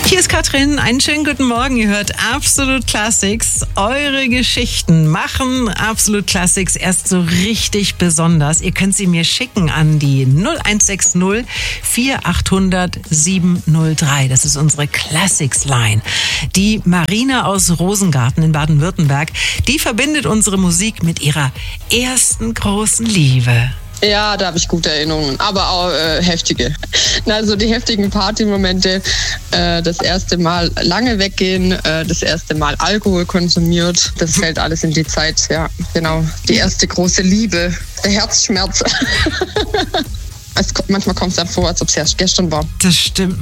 Hier ist Katrin, einen schönen guten Morgen. Ihr hört Absolut Classics. Eure Geschichten machen Absolut Classics erst so richtig besonders. Ihr könnt sie mir schicken an die 0160 4800 703. Das ist unsere Classics Line. Die Marina aus Rosengarten in Baden-Württemberg, die verbindet unsere Musik mit ihrer ersten großen Liebe. Ja, da habe ich gute Erinnerungen, aber auch heftige. Also die heftigen Partymomente, das erste Mal lange weggehen, das erste Mal Alkohol konsumiert, das fällt alles in die Zeit, ja, genau. Die erste große Liebe, der Herzschmerz. Manchmal kommt es einem vor, als ob es erst gestern war. Das stimmt.